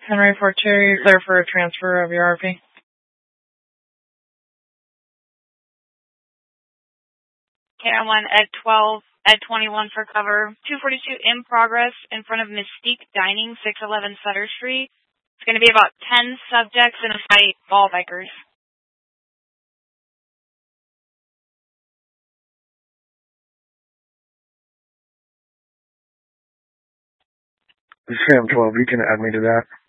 Henry 42, clear for a transfer of your RP. KM1, Ed 12, Ed 21 for cover. 242 in progress in front of Mystique Dining, 611 Sutter Street. It's going to be about 10 subjects in a fight, all bikers. Sam 12, you can add me to that.